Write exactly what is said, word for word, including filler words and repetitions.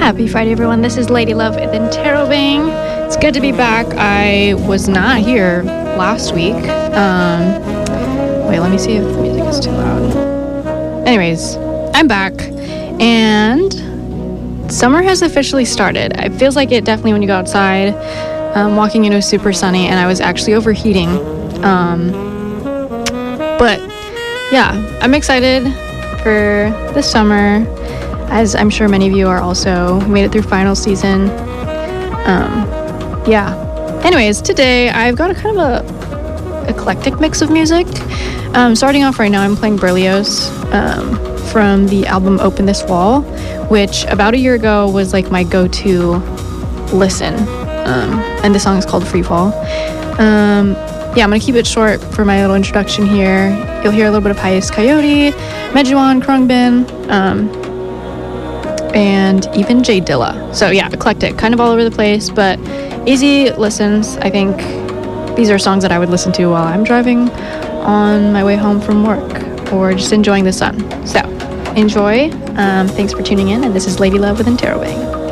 Happy Friday, everyone. This is Lady Love with Interrobang. It's good to be back. I was not here last week. Um, wait, let me see if the music is too loud. Anyways, I'm back, and summer has officially started. It feels like it definitely when you go outside. Um, walking in, it was super sunny, and I was actually overheating. Um, but yeah, I'm excited for the summer, as I'm sure many of you are also. We made it through final season. Um, yeah. Anyways, today I've got a kind of a eclectic mix of music. Um, starting off right now, I'm playing Berlioz um, from the album Open This Wall, which about a year ago was like my go-to listen. Um, and the song is called Free Fall. Um, yeah, I'm going to keep it short for my little introduction here. You'll hear a little bit of Highest Coyote, Mejuan, Khruangbin, um, and even Jay Dilla. So yeah, eclectic, kind of all over the place, but easy listens. I think these are songs that I would listen to while I'm driving on my way home from work or just enjoying the sun. So enjoy. Um, thanks for tuning in, and this is Lady Love with Interrobang.